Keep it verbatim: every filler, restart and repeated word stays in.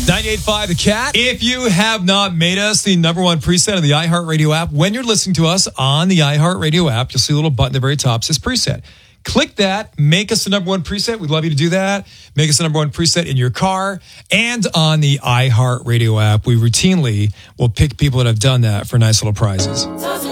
ninety-eight point five The Cat. If you have not made us the number one preset of the iHeartRadio app, when you're listening to us on the iHeartRadio app, you'll see a little button at the very top that says preset. Click that. Make us the number one preset. We'd love you to do that. Make us the number one preset in your car and on the iHeartRadio app. We routinely will pick people that have done that for nice little prizes.